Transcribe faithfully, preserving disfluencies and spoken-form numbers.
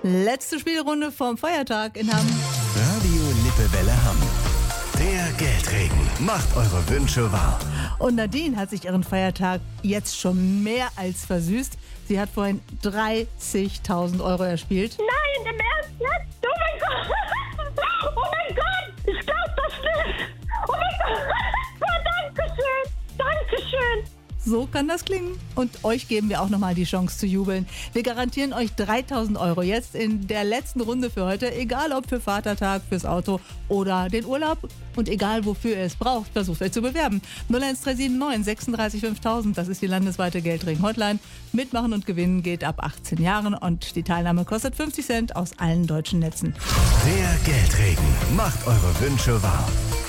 Letzte Spielrunde vom Feiertag in Hamm. Radio Lippewelle Hamm. Der Geldregen macht eure Wünsche wahr. Und Nadine hat sich ihren Feiertag jetzt schon mehr als versüßt. Sie hat vorhin dreißigtausend Euro erspielt. Nein, im Ernst jetzt? Oh mein Gott! Oh mein Gott! Ich glaub das nicht! Oh mein Gott! Oh, Dankeschön! Dankeschön! So kann das klingen. Und euch geben wir auch nochmal die Chance zu jubeln. Wir garantieren euch dreitausend Euro jetzt in der letzten Runde für heute. Egal ob für Vatertag, fürs Auto oder den Urlaub. Und egal wofür ihr es braucht, versucht euch zu bewerben. null eins drei sieben neun sechsunddreißig fünftausend, das ist die landesweite Geldregen-Hotline. Mitmachen und gewinnen geht ab achtzehn Jahren und die Teilnahme kostet fünfzig Cent aus allen deutschen Netzen. Der Geldregen macht eure Wünsche wahr.